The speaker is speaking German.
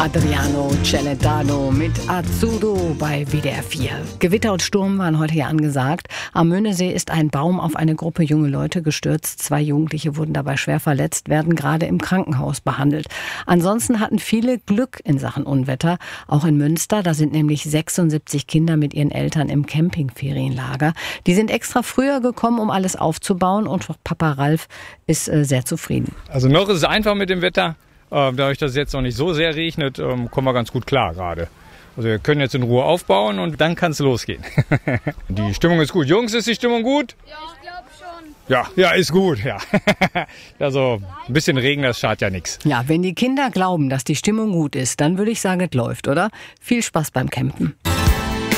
Adriano Celentano mit Azzurro bei WDR 4. Gewitter und Sturm waren heute ja angesagt. Am Möhnesee ist ein Baum auf eine Gruppe junge Leute gestürzt. 2 Jugendliche wurden dabei schwer verletzt, werden gerade im Krankenhaus behandelt. Ansonsten hatten viele Glück in Sachen Unwetter. Auch in Münster, da sind nämlich 76 Kinder mit ihren Eltern im Campingferienlager. Die sind extra früher gekommen, um alles aufzubauen, und Papa Ralf ist sehr zufrieden. Also noch ist es einfach mit dem Wetter. Dadurch, dass es jetzt noch nicht so sehr regnet, kommen wir ganz gut klar gerade. Also wir können jetzt in Ruhe aufbauen und dann kann es losgehen. Die Stimmung ist gut. Jungs, ist die Stimmung gut? Ja, ich glaube schon. Ja, ist gut, ja. Also ein bisschen Regen, das schadet ja nichts. Ja, wenn die Kinder glauben, dass die Stimmung gut ist, dann würde ich sagen, es läuft, oder? Viel Spaß beim Campen.